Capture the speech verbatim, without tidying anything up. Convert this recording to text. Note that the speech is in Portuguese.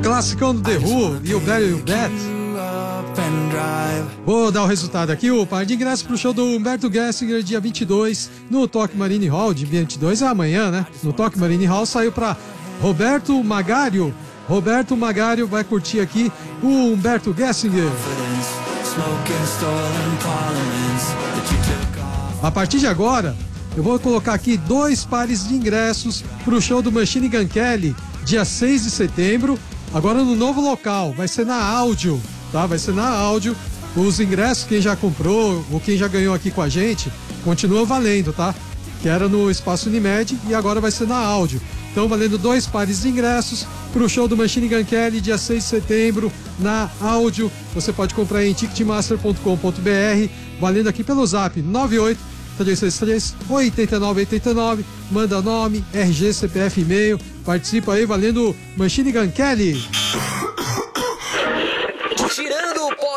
Classicão do The Who e o Barry e o Bet. Vou dar o resultado aqui, o par de ingressos pro show do Humberto Gessinger dia vinte e dois no Tokyo Marine Hall, de vinte e dois é amanhã, né? No Tokyo Marine Hall saiu pra Roberto Magário. Roberto Magário vai curtir aqui o Humberto Gessinger. A partir de agora, eu vou colocar aqui dois pares de ingressos pro show do Machine Gun Kelly, dia seis de setembro, agora no novo local, vai ser na Áudio, tá? Vai ser na Áudio. Os ingressos, quem já comprou ou quem já ganhou aqui com a gente, continua valendo, tá? Que era no Espaço Unimed e agora vai ser na Áudio. Então, valendo dois pares de ingressos pro show do Machine Gun Kelly, dia seis de setembro, na Áudio. Você pode comprar em ticketmaster ponto com ponto b r, valendo aqui pelo zap nove oito três seis três oito nove oito nove. Manda nome, R G, C P F, e-mail. Participa aí, valendo Machine Gun Kelly.